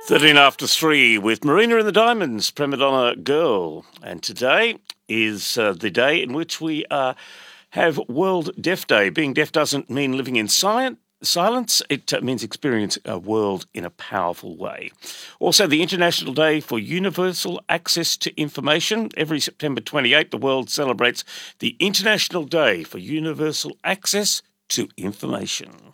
13 after 3 with Marina and the Diamonds, Prima Donna Girl. And today is the day in which we have World Deaf Day. Being deaf doesn't mean living in silence. It means experiencing a world in a powerful way. Also, the International Day for Universal Access to Information. Every September 28, the world celebrates the International Day for Universal Access to Information.